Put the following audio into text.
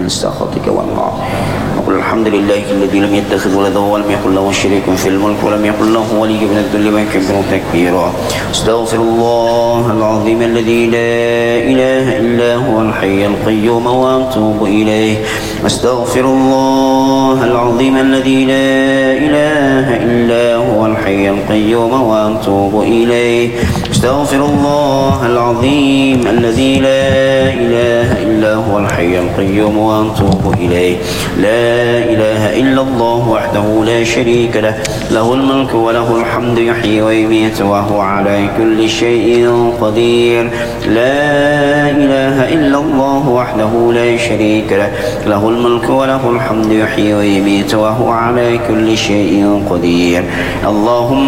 سخطك والنار. وقل الحمد لله الذي لم يتخذ ولدا ولم يكن له شريك في الملك ولم يكن له ولي من الذل وكبره تكبيرا. استغفر الله العظيم الذي لا إله إلا هو الحي القيوم وأتوب إليه. استغفر الله العظيم الذي لا إله إلا هو الحي القيوم وأتوب إليه. استغفر الله العظيم الذي لا إله إلا هو الحي القيوم وأتوب إليه. لا إله إلا الله وحده لا شريك له، له الملك وله الحمد يحيي ويميت وهو على كل شيء قدير. لا إله إلا الله وحده لا شريك له، له الملك وله الحمد يحيي ويميت وهو على كل شيء قدير. اللهم